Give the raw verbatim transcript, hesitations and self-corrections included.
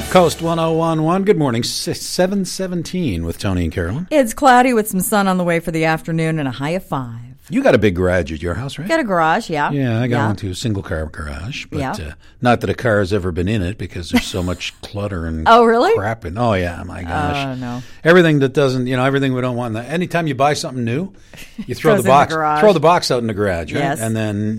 Coast one oh one point one. Good morning. seven seventeen with Tony and Carolyn. It's cloudy with some sun on the way for the afternoon and a high of five. You got a big garage at your house, right? Got a garage, yeah. Yeah, I got yeah. one too, a single car garage. But yeah. uh, not that a car has ever been in it because there's so much clutter and oh, really? crap. And, oh, yeah, my gosh. Oh, no. Everything that doesn't, you know, everything we don't want. Anytime you buy something new, you throw the box the throw the box out in the garage, right? Yes. And then